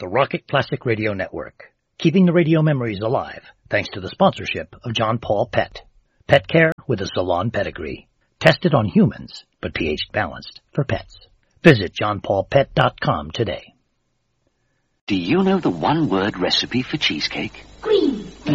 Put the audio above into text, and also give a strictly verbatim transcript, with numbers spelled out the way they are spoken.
the Rocket Classic Radio Network, keeping the radio memories alive thanks to the sponsorship of John Paul Pet. Pet care with a salon pedigree. Tested on humans, but pH balanced for pets. Visit john paul pet dot com today. Do you know the one-word recipe for cheesecake? Green.